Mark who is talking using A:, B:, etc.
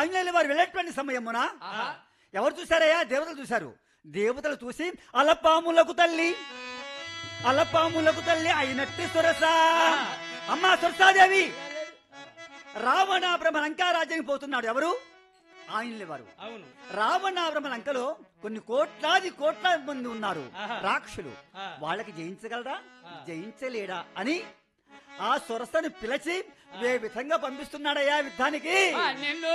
A: ఆంజనేయుల వారు వెళ్ళేటువంటి సమయమున ఎవరు చూశారయ్యా? దేవతలు చూశారు. దేవతలు చూసి అలపాములకు తల్లి అయినట్టు సురస అమ్మా సురసాదేవి రావణాబ్రహ్మ లంకారాజ్యానికి పోతున్నాడు. ఎవరు? ఆంజనేయుల వారు. రావణాబ్రహ్మ లంకలో కొన్ని కోట్లాది మంది ఉన్నారు రాక్షసులు. వాళ్ళకి జయించగలరా? జయించలేడా అని ఆ సురసను పిలిచి ఏ విధంగా పంపిస్తున్నాడయ్యా యుద్ధానికి?